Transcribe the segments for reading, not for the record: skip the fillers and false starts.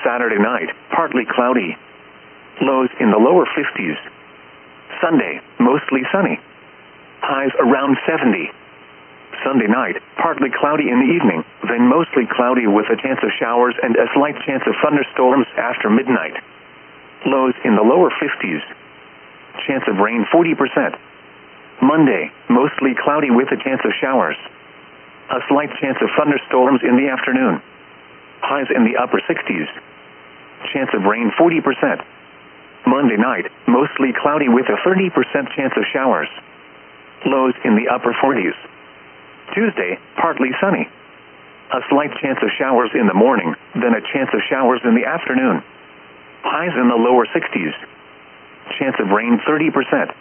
Saturday night, partly cloudy. Lows in the lower 50s. Sunday, mostly sunny. Highs around 70. Sunday night, partly cloudy in the evening, then mostly cloudy with a chance of showers and a slight chance of thunderstorms after midnight. Lows in the lower 50s. Chance of rain 40%. Monday, mostly cloudy with a chance of showers. A slight chance of thunderstorms in the afternoon. Highs in the upper 60s. Chance of rain 40%. Monday night, mostly cloudy with a 30% chance of showers. Lows in the upper 40s. Tuesday, partly sunny. A slight chance of showers in the morning, then a chance of showers in the afternoon. Highs in the lower 60s. Chance of rain 30%.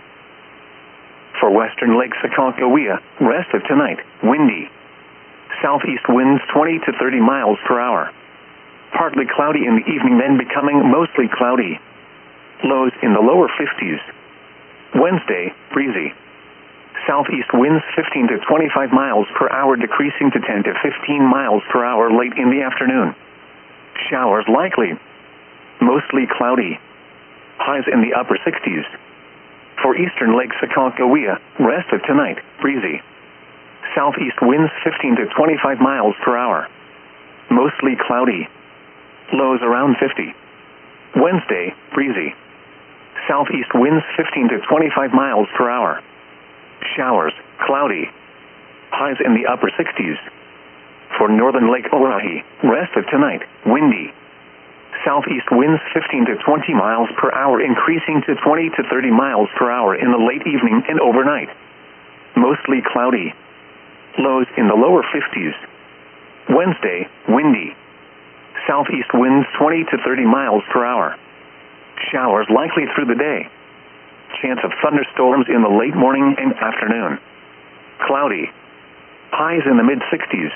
For western Lake Sakakawea, rest of tonight, windy. Southeast winds 20 to 30 miles per hour. Partly cloudy in the evening, then becoming mostly cloudy. Lows in the lower 50s. Wednesday, breezy. Southeast winds 15 to 25 miles per hour, decreasing to 10 to 15 miles per hour late in the afternoon. Showers likely. Mostly cloudy. Highs in the upper 60s. For eastern Lake Sakakawea, rest of tonight, breezy. Southeast winds 15 to 25 miles per hour. Mostly cloudy. Lows around 50. Wednesday, breezy. Southeast winds 15 to 25 miles per hour. Showers, cloudy. Highs in the upper 60s. For northern Lake Oahe, rest of tonight, windy. Southeast winds 15 to 20 miles per hour, increasing to 20 to 30 miles per hour in the late evening and overnight. Mostly cloudy. Lows in the lower 50s. Wednesday, windy. Southeast winds 20 to 30 miles per hour. Showers likely through the day. Chance of thunderstorms in the late morning and afternoon. Cloudy. Highs in the mid-60s.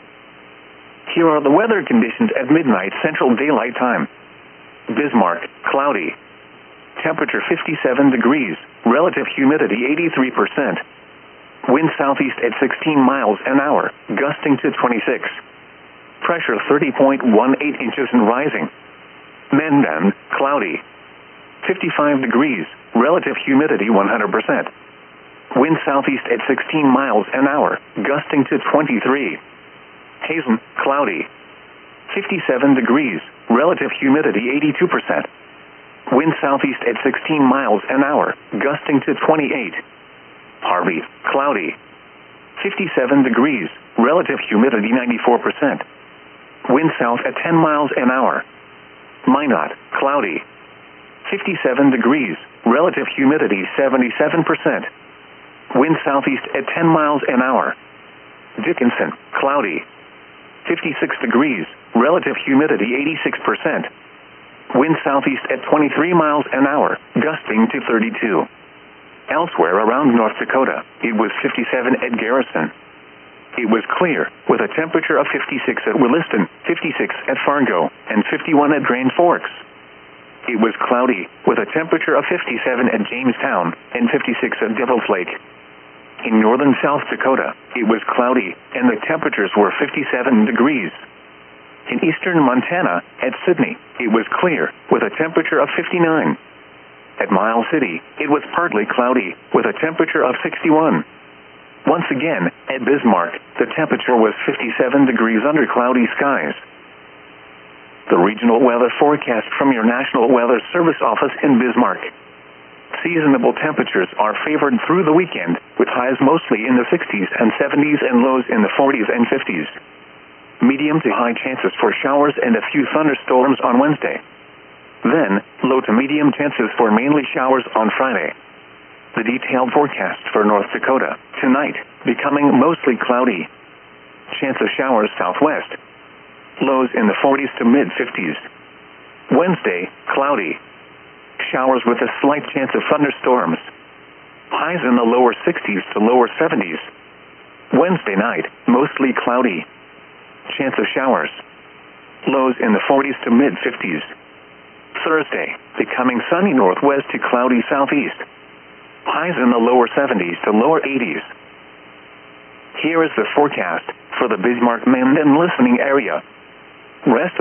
Here are the weather conditions at midnight Central Daylight Time. Bismarck, cloudy. Temperature 57 degrees. Relative humidity 83%. Wind southeast at 16 miles an hour, gusting to 26. Pressure 30.18 inches and rising. Mendon, cloudy. 55 degrees. Relative humidity 100%. Wind southeast at 16 miles an hour, gusting to 23. Hazen, cloudy. 57 degrees. Relative humidity 82%. Wind southeast at 16 miles an hour, gusting to 28. Harvey, cloudy. 57 degrees. Relative humidity 94%. Wind south at 10 miles an hour. Minot, cloudy. 57 degrees. Relative humidity 77%. Wind southeast at 10 miles an hour. Dickinson, cloudy. 56 degrees. Relative humidity 86%. Wind southeast at 23 miles an hour, gusting to 32. Elsewhere around North Dakota, it was 57 at Garrison. It was clear, with a temperature of 56 at Williston, 56 at Fargo, and 51 at Grand Forks. It was cloudy, with a temperature of 57 at Jamestown, and 56 at Devil's Lake. In northern South Dakota, it was cloudy, and the temperatures were 57 degrees. In eastern Montana, at Sydney, it was clear, with a temperature of 59. At Miles City, it was partly cloudy, with a temperature of 61. Once again, at Bismarck, the temperature was 57 degrees under cloudy skies. The regional weather forecast from your National Weather Service office in Bismarck. Seasonable temperatures are favored through the weekend, with highs mostly in the 60s and 70s and lows in the 40s and 50s. Medium to high chances for showers and a few thunderstorms on Wednesday. Then, low to medium chances for mainly showers on Friday. The detailed forecast for North Dakota. Tonight, becoming mostly cloudy. Chance of showers southwest. Lows in the 40s to mid-50s. Wednesday, cloudy. Showers with a slight chance of thunderstorms. Highs in the lower 60s to lower 70s. Wednesday night, mostly cloudy. Chance of showers. Lows in the 40s to mid-50s. Thursday, becoming sunny northwest to cloudy southeast. Highs in the lower 70s to lower 80s. Here is the forecast for the Bismarck-Mendon listening area. Rest